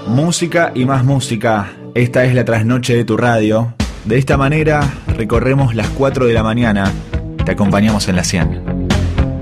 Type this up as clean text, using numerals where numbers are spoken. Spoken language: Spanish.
Música y más música. Esta es la trasnoche de tu radio. De esta manera recorremos las 4 de la mañana. Te acompañamos en la 100.